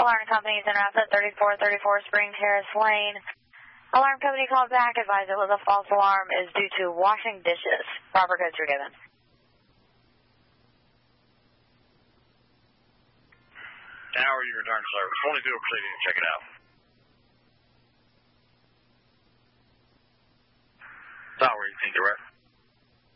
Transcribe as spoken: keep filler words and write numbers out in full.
Alarm Company is interrupted at thirty-four thirty-four Spring Terrace Lane. Alarm Company called back, advised it was a false alarm, is due to washing dishes. Proper codes were given. Tower, you return to service. twenty-two proceeding, check it out. Tower eighteen direct.